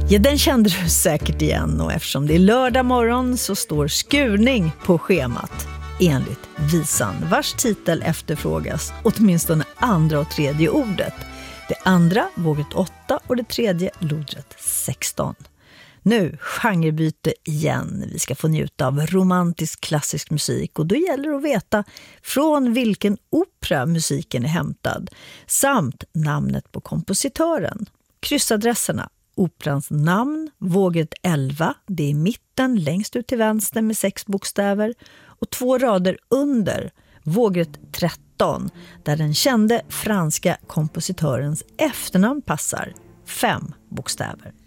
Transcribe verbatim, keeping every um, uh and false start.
Ja, den kände du säkert igen, och eftersom det är lördag morgon så står skurning på schemat enligt visan, vars titel efterfrågas åtminstone andra och tredje ordet. Det andra vågret åtta och det tredje lodret sexton. Nu genrebyte igen. Vi ska få njuta av romantisk klassisk musik, och då gäller det att veta från vilken opera musiken är hämtad samt namnet på kompositören. Kryssadresserna: operans namn, vågret elva, det är i mitten längst ut till vänster med sex bokstäver, och två rader under, vågret tretton, där den kände franska kompositörens efternamn passar, fem bokstäver.